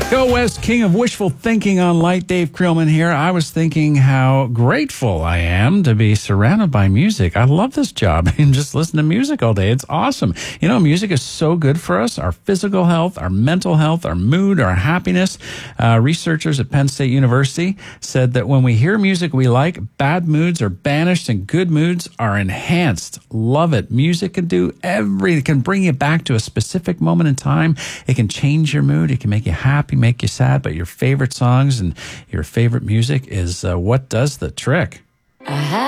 Go West, king of wishful thinking on Light. Dave Creelman here. I was thinking how grateful I am to be surrounded by music. I love this job and just listen to music all day. It's awesome. You know, music is so good for us, our physical health, our mental health, our mood, our happiness. Researchers at Penn State University said that when we hear music we like, bad moods are banished and good moods are enhanced. Love it. Music can do everything. It can bring you back to a specific moment in time. It can change your mood. It can make you happy, make you sad, but your favorite songs and your favorite music is what does the trick.